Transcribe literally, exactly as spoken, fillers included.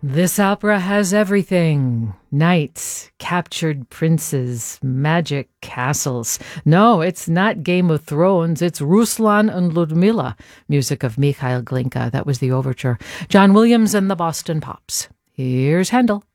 This opera has everything. Knights, captured princes, magic castles. No, it's not Game of Thrones. It's Ruslan and Ludmilla. Music of Mikhail Glinka. That was the overture. John Williams and the Boston Pops. Here's Handel.